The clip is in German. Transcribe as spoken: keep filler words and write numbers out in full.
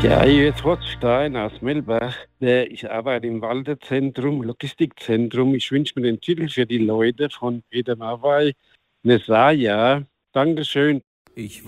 Ja, hier ist Rothstein aus Melbach. Äh, Ich arbeite im Waldezentrum, Logistikzentrum. Ich wünsche mir den Titel für die Leute von Peter Mawei, Messiah. Dankeschön. Ich